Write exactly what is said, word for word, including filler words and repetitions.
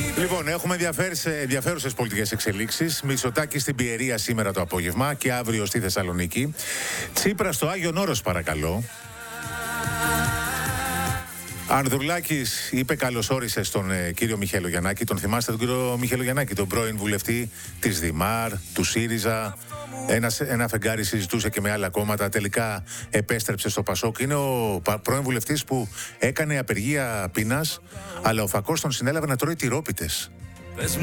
Λοιπόν, έχουμε ενδιαφέρουσες πολιτικές εξελίξεις. Μητσοτάκης στην Πιερία σήμερα το απόγευμα και αύριο στη Θεσσαλονίκη. Τσίπρα στο Άγιον Όρος, παρακαλώ. Ανδρουλάκης είπε καλώς όρισε στον ε, κύριο Μιχαηλογιαννάκη. Τον θυμάστε τον κύριο Μιχαηλογιαννάκη, τον πρώην βουλευτή της Δημάρ, του ΣΥΡΙΖΑ. Ένας, ένα φεγγάρι συζητούσε και με άλλα κόμματα. Τελικά επέστρεψε στο Πασόκ. Είναι ο πρώην βουλευτής που έκανε απεργία πείνας, αλλά ο φακός τον συνέλαβε να τρώει τυρόπιτες.